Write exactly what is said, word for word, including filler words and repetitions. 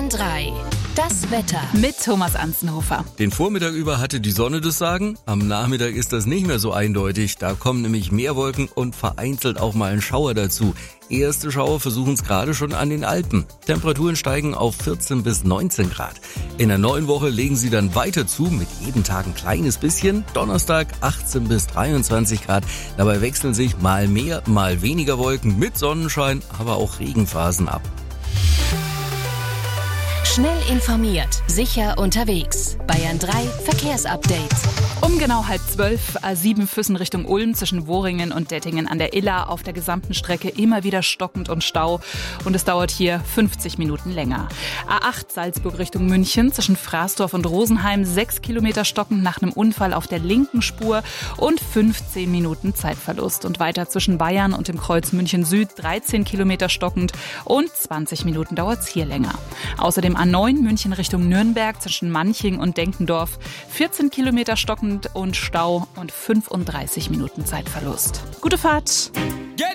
Bayern drei. Das Wetter mit Thomas Anzenhofer. Den Vormittag über hatte die Sonne das Sagen. Am Nachmittag ist das nicht mehr so eindeutig. Da kommen nämlich mehr Wolken und vereinzelt auch mal ein Schauer dazu. Erste Schauer versuchen es gerade schon an den Alpen. Temperaturen steigen auf vierzehn bis neunzehn Grad. In der neuen Woche legen sie dann weiter zu, mit jedem Tag ein kleines bisschen. Donnerstag achtzehn bis dreiundzwanzig Grad. Dabei wechseln sich mal mehr, mal weniger Wolken mit Sonnenschein, aber auch Regenphasen ab. Schnell informiert, sicher unterwegs. Bayern drei Verkehrsupdate. Um genau halb zwölf, A sieben Füssen Richtung Ulm zwischen Worringen und Dettingen an der Iller auf der gesamten Strecke immer wieder stockend und Stau. Und es dauert hier fünfzig Minuten länger. A acht Salzburg Richtung München zwischen Fraßdorf und Rosenheim sechs Kilometer stockend nach einem Unfall auf der linken Spur und fünfzehn Minuten Zeitverlust. Und weiter zwischen Bayern und dem Kreuz München Süd dreizehn Kilometer stockend und zwanzig Minuten dauert es hier länger. Außerdem A neun München Richtung Nürnberg zwischen Manching und Denkendorf vierzehn Kilometer stockend und Stau und fünfunddreißig Minuten Zeitverlust. Gute Fahrt!